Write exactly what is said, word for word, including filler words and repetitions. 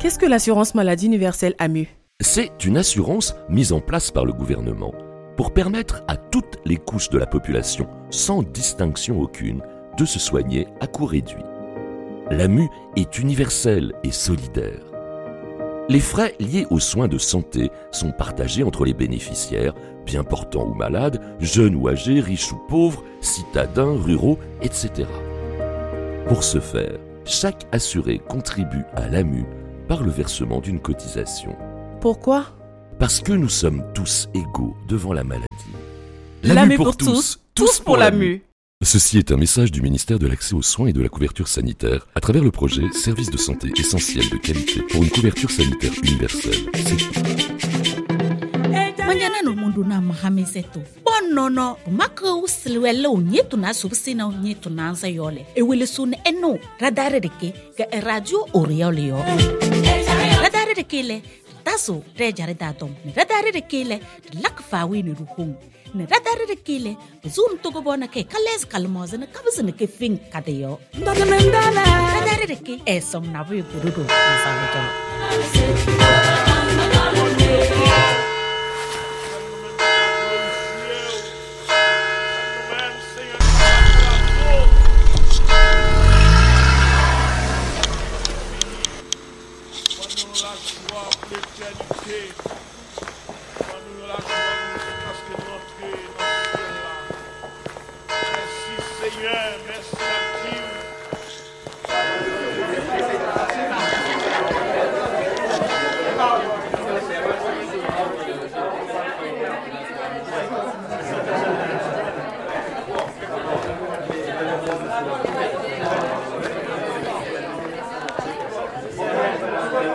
Qu'est-ce que l'assurance maladie universelle A M U ? C'est une assurance mise en place par le gouvernement pour permettre à toutes les couches de la population, sans distinction aucune, de se soigner à coût réduit. L'A M U est universelle et solidaire. Les frais liés aux soins de santé sont partagés entre les bénéficiaires, bien portants ou malades, jeunes ou âgés, riches ou pauvres, citadins, ruraux, et cetera. Pour ce faire, chaque assuré contribue à l'A M U par le versement d'une cotisation. Pourquoi ? Parce que nous sommes tous égaux devant la maladie. L'A M U pour tous, tous pour l'A M U. Ceci est un message du ministère de l'Accès aux soins et de la couverture sanitaire à travers le projet Services de santé essentiels de qualité pour une couverture sanitaire universelle. C'est tout. Manyana no mundu na mahamiseto. Bonono, maka usilwele unyetu na subsina unyetu na ansa yole. Ewele sune eno, radare deke, ga radio oriole yo. Radare deke le, taso, rejare datom, radare deke le, lakfawi ni ruhung. Ne radare deke le, zun togo bona ke, kales kalmoze ne kabazine ke fing kadeyo. Radare deke, esom na vi burudo, nsawajo. La joie peut